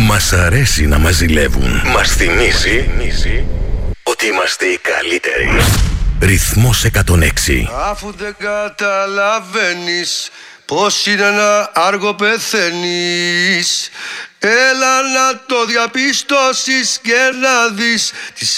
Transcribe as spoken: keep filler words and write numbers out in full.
Μας αρέσει να μας ζηλεύουν. Μας θυμίζει ότι είμαστε οι καλύτεροι. Ρυθμός εκατόν έξι. Αφού δεν καταλαβαίνεις πως είναι να άργο πεθαίνεις, έλα να το διαπιστώσεις και να δεις τις